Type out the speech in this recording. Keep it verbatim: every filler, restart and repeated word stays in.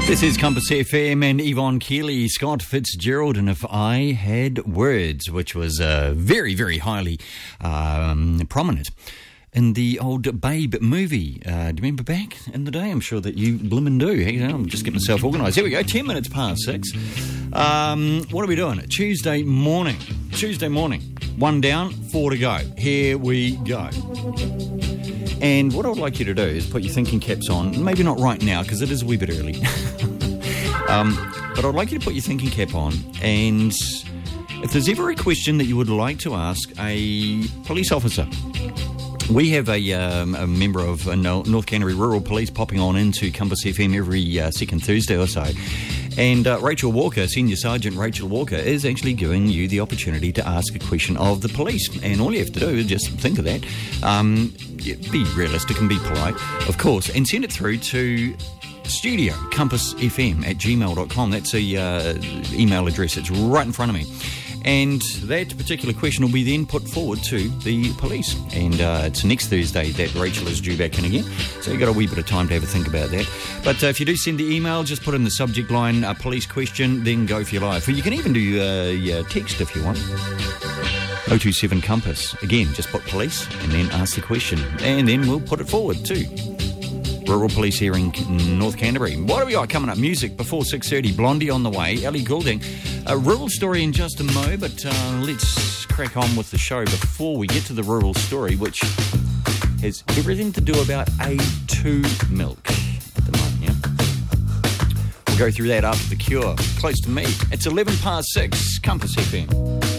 This is Compass F M and Yvonne Keeley, Scott Fitzgerald, and If I Had Words, which was uh, very, very highly um, prominent in the old Babe movie. Uh, do you remember back in the day? I'm sure that you blimmin' do. Hang on, I'm just getting myself organised. Here we go, ten minutes past six. Um, what are we doing? Tuesday morning. Tuesday morning. One down, four to go. Here we go. And what I would like you to do is put your thinking caps on, maybe not right now because it is a wee bit early, um, but I'd like you to put your thinking cap on, and if there's ever a question that you would like to ask a police officer, we have a, um, a member of uh, North Canterbury Rural Police popping on into Compass F M every uh, second Thursday or so. And uh, Rachel Walker, Senior Sergeant Rachel Walker, is actually giving you the opportunity to ask a question of the police. And all you have to do is just think of that. Um, be realistic and be polite, of course, and send it through to studio, compass f m at gmail dot com. That's a uh, email address. It's right in front of me. And that particular question will be then put forward to the police. And uh, it's next Thursday that Rachel is due back in again. So you've got a wee bit of time to have a think about that. But uh, if you do send the email, just put in the subject line, a police question, then go for your life. Or you can even do uh, your text if you want. oh two seven Compass. Again, just put police and then ask the question. And then we'll put it forward too. Rural Police here in North Canterbury. What have we got coming up? Music before six thirty. Blondie on the way. Ellie Goulding. A rural story in just a mo, but uh, let's crack on with the show before we get to the rural story, which has everything to do about A two milk at the moment, yeah? We'll go through that after The Cure. Close to me. It's eleven past six. Compass F M.